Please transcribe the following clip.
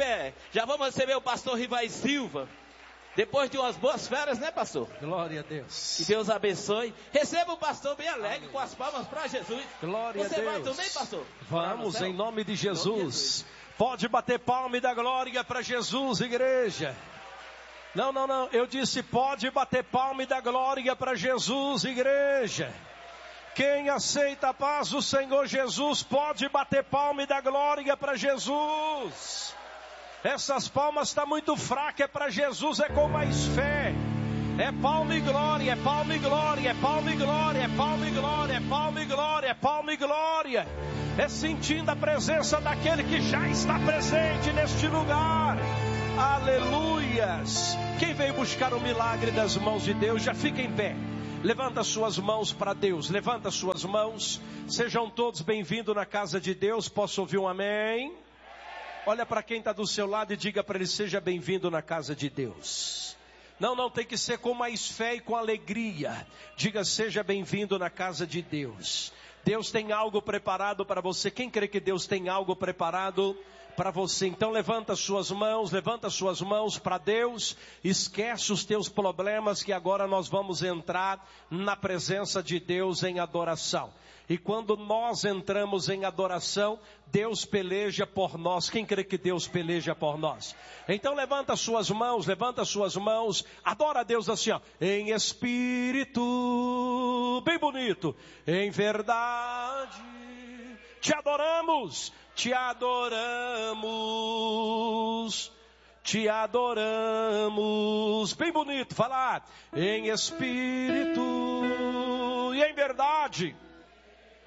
pé. Já vamos receber o pastor Rivai Silva. Depois de umas boas férias, né, pastor? Glória a Deus. Que Deus abençoe. Receba o pastor bem alegre, com as palmas para Jesus. Glória a Deus. Você vai também, pastor? Vamos, em nome de Jesus. Pode bater palma e dar glória para Jesus, igreja. Não. Eu disse pode bater palma e dar glória para Jesus, igreja. Quem aceita a paz do Senhor Jesus, pode bater palma e dar glória para Jesus. Essas palmas estão muito fracas, é para Jesus, é com mais fé. É palma e glória, é palma e glória, é palma e glória, é palma e glória, é palma e glória, é palma e glória. É sentindo a presença daquele que já está presente neste lugar. Aleluias. Quem veio buscar o milagre das mãos de Deus, já fica em pé. Levanta suas mãos para Deus, levanta suas mãos. Sejam todos bem-vindos na casa de Deus. Posso ouvir um amém? Olha para quem está do seu lado e diga para ele: seja bem-vindo na casa de Deus. Não, tem que ser com mais fé e com alegria. Diga: seja bem-vindo na casa de Deus. Deus tem algo preparado para você. Quem crê que Deus tem algo preparado para você? Então levanta suas mãos para Deus. Esquece os teus problemas, que agora nós vamos entrar na presença de Deus em adoração. E quando nós entramos em adoração, Deus peleja por nós. Quem crê que Deus peleja por nós? Então levanta suas mãos, adora a Deus assim, ó. Em espírito, bem bonito, em verdade, te adoramos, te adoramos. Te adoramos, bem bonito, falar, em espírito e em verdade,